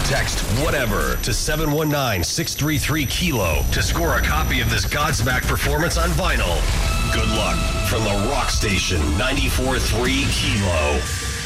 Text whatever to 719-633-KILO to score a copy of this Godsmack performance on vinyl. Good luck from the Rock Station 94.3 KILO.